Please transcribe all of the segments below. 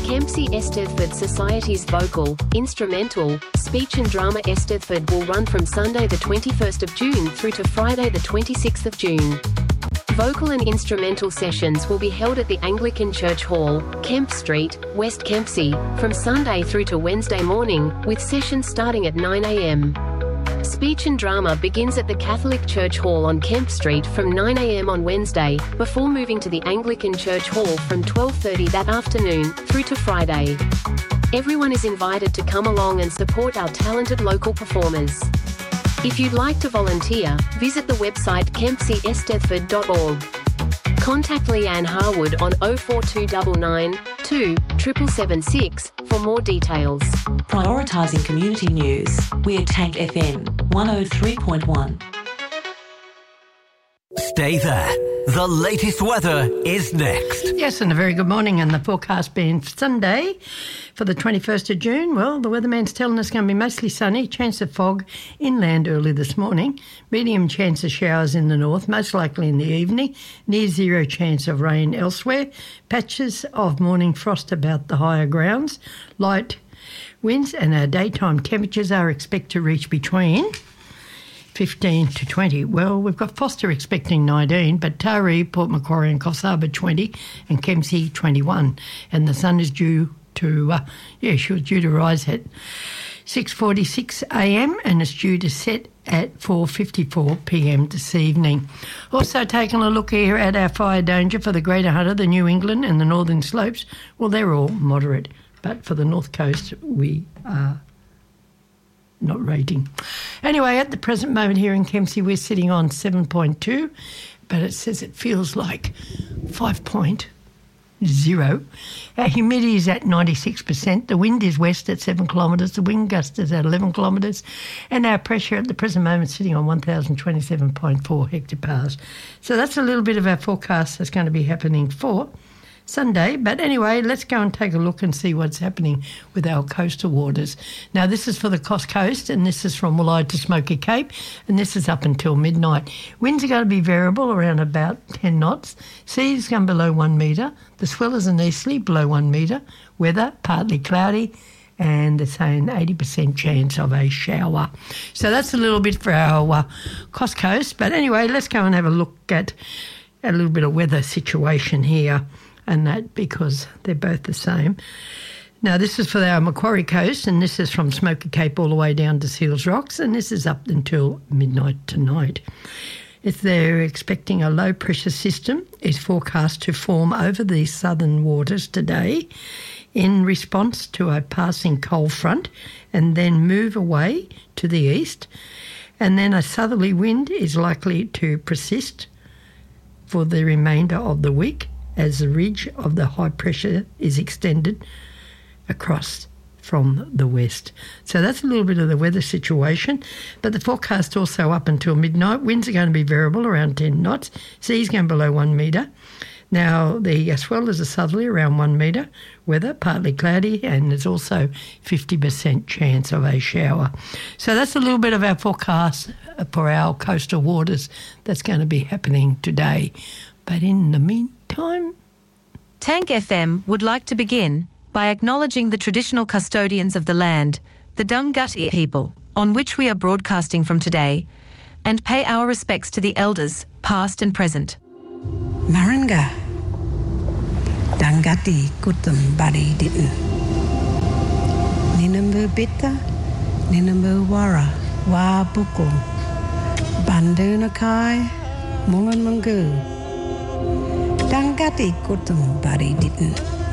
Kempsey Eisteddfod Society's vocal, instrumental, speech and drama Eisteddfod will run from Sunday the 21st of June through to Friday the 26th of June. Vocal and instrumental sessions will be held at the Anglican Church Hall, Kemp Street, West Kempsey, from Sunday through to Wednesday morning, with sessions starting at 9 a.m. Speech and drama begins at the Catholic Church Hall on Kemp Street from 9 a.m. on Wednesday, before moving to the Anglican Church Hall from 12:30 that afternoon, through to Friday. Everyone is invited to come along and support our talented local performers. If you'd like to volunteer, visit the website kempseyeisteddfod.org. Contact Leanne Harwood on 04299 2 776 for more details. Prioritising community news. We're Tank FM 103.1. Stay there. The latest weather is next. Yes, and a very good morning, and the forecast being Sunday for the 21st of June. Well, the weatherman's telling us it's going to be mostly sunny, chance of fog inland early this morning, medium chance of showers in the north, most likely in the evening, near zero chance of rain elsewhere, patches of morning frost about the higher grounds, light winds, and our daytime temperatures are expected to reach between 15 to 20. Well, we've got Foster expecting 19, but Taree, Port Macquarie and Coffs Harbour 20 and Kempsey 21. And the sun is due to, she was due to rise at 6:46 a.m. and it's due to set at 4:54 p.m. this evening. Also taking a look here at our fire danger for the Greater Hunter, the New England and the Northern Slopes. Well, they're all moderate, but for the North Coast we are not rating. Anyway, at the present moment here in Kempsey, we're sitting on 7.2, but it says it feels like 5.0. Our humidity is at 96%. The wind is west at 7 kilometres. The wind gust is at 11 kilometres. And our pressure at the present moment sitting on 1,027.4 hectopascals. So that's a little bit of our forecast that's going to be happening for Sunday. But anyway, let's go and take a look and see what's happening with our coastal waters. Now, this is for the Coast, and this is from Woollide to Smoky Cape, and this is up until midnight. Winds are going to be variable around about 10 knots. Seas going below 1 metre. The swell is an easterly below 1 metre. Weather, partly cloudy, and they're saying 80% chance of a shower. So that's a little bit for our Coast. But anyway, let's go and have a look at a little bit of weather situation here, and that because they're both the same. Now, this is for our Macquarie Coast, and this is from Smoky Cape all the way down to Seals Rocks, and this is up until midnight tonight. If they're expecting a low-pressure system is forecast to form over these southern waters today in response to a passing cold front and then move away to the east, and then a southerly wind is likely to persist for the remainder of the week as the ridge of the high pressure is extended across from the west. So that's a little bit of the weather situation. But the forecast also up until midnight. Winds are going to be variable around 10 knots. Seas going below 1 metre. Now, the swell is a southerly around 1 metre. Weather, partly cloudy, and there's also 50% chance of a shower. So that's a little bit of our forecast for our coastal waters that's going to be happening today. But in the meantime, Tank FM would like to begin by acknowledging the traditional custodians of the land, the Dunghutti people, on which we are broadcasting from today, and pay our respects to the elders, past and present. Maranga, Dunghutti kutum bari didn't. Ninambu bitta, Ninambu wara, wa bukul, Bandunakai, Mulan Mungu. Dunghutti kutum bari didn't.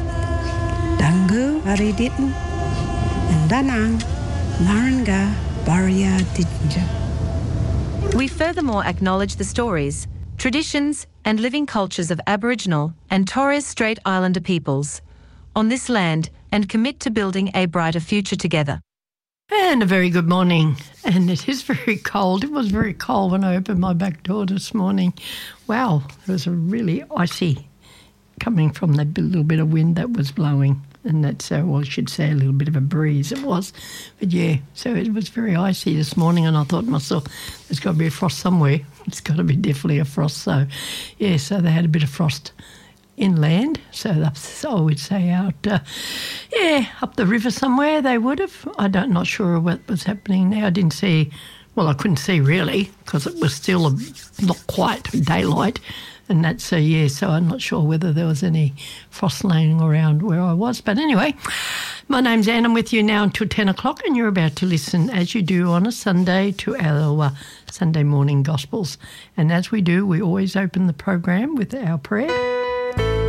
Dangu bari didn't. And Danang, Maranga, Baria didn't. We furthermore acknowledge the stories, traditions and living cultures of Aboriginal and Torres Strait Islander peoples on this land and commit to building a brighter future together. And a very good morning. And it is very cold. It was very cold when I opened my back door this morning. Wow, it was a really icy coming from that little bit of wind that was blowing. And that's, well, I should say a little bit of a breeze it was. But yeah, so it was very icy this morning, and I thought to myself, there's got to be a frost somewhere. It's got to be definitely a frost. So, yeah, so they had a bit of frost inland. So that's, I would say out, up the river somewhere they would have. Not sure what was happening there. I didn't see, well, I couldn't see really because it was still not quite daylight. And that's, so I'm not sure whether there was any frost laying around where I was. But anyway, my name's Anne. I'm with you now until 10 o'clock, and you're about to listen, as you do on a Sunday, to our Sunday morning Gospels. And as we do, we always open the program with our prayer.